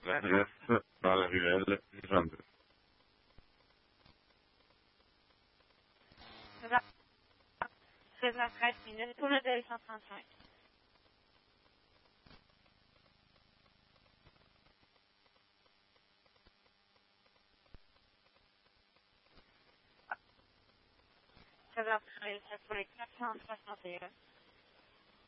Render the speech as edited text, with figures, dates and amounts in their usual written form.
L'adresse dans la ruelle Jean-2. 13h13, tout le 235. Ça va pour les 461.